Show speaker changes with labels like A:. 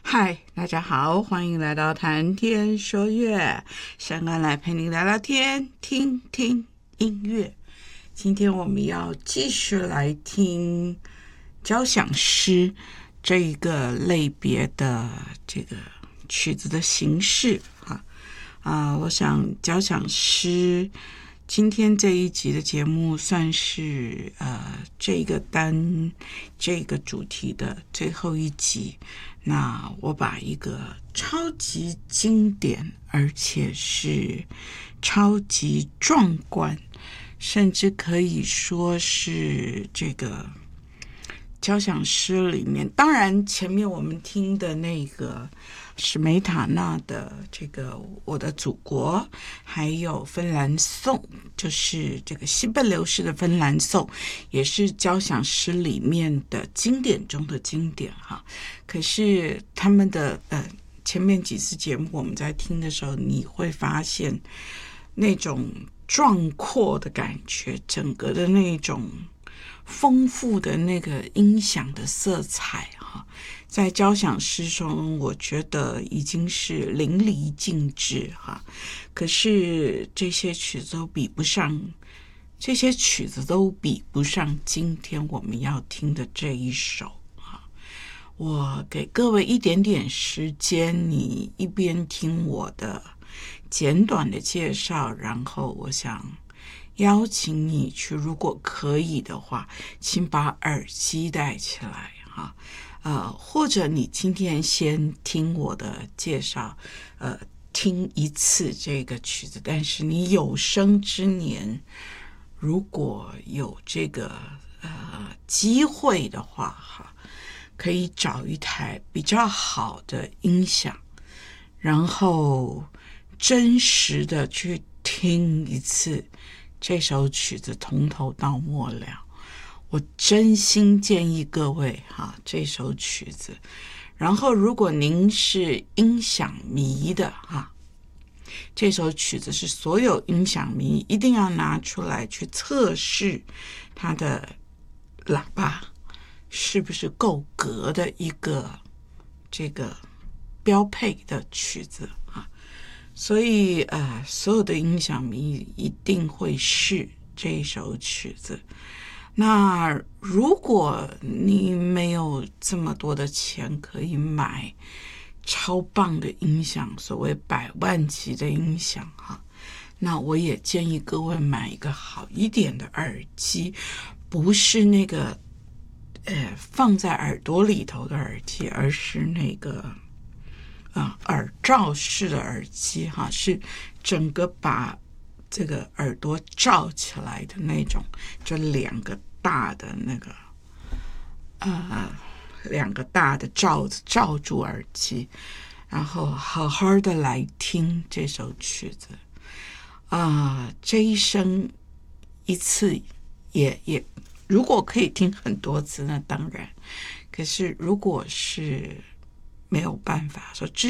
A: 嗨，大家好，欢迎来到谈天说乐，山安来陪你聊聊天，听听音乐。今天我们要继续来听交响诗这一个类别的这个曲子的形式我想交响诗今天这一集的节目算是这个主题的最后一集。那我把一个超级经典而且是超级壮观，甚至可以说是这个交响诗里面，当然前面我们听的那个史梅塔纳的这个我的祖国，还有芬兰颂，就是这个西贝流士的芬兰颂，也是交响诗里面的经典中的经典哈。可是他们的前面几次节目我们在听的时候，你会发现那种壮阔的感觉，整个的那种丰富的那个音响的色彩在交响诗中我觉得已经是淋漓尽致可是这些曲子都比不上今天我们要听的这一首我给各位一点点时间，你一边听我的简短的介绍，然后我想邀请你去，如果可以的话，请把耳机戴起来或者你今天先听我的介绍，听一次这个曲子，但是你有生之年如果有这个机会的话可以找一台比较好的音响，然后真实的去听一次这首曲子从头到末了。我真心建议各位这首曲子，然后如果您是音响迷的这首曲子是所有音响迷一定要拿出来去测试它的喇叭是不是够格的一个这个标配的曲子所以所有的音响迷一定会试这一首曲子。那如果你没有这么多的钱可以买超棒的音响，所谓100万级的音响那我也建议各位买一个好一点的耳机，不是那个放在耳朵里头的耳机，而是那个耳罩式的耳机是整个把这个耳朵罩起来的那种，就两个大的罩子罩住耳机，然后好好的来听这首曲子这一生一次也如果可以听很多次那当然，可是如果是没有办法说